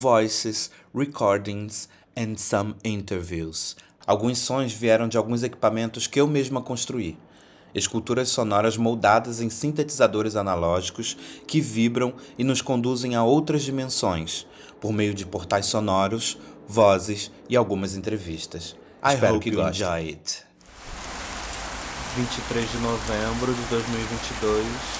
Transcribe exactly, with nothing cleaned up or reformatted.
voices, recordings and some interviews. Alguns sons vieram de alguns equipamentos que eu mesma construí. Esculturas sonoras moldadas em sintetizadores analógicos que vibram e nos conduzem a outras dimensões, por meio de portais sonoros, vozes e algumas entrevistas. I Espero hope que you gostem. enjoy it. vinte e três de novembro de dois mil e vinte e dois.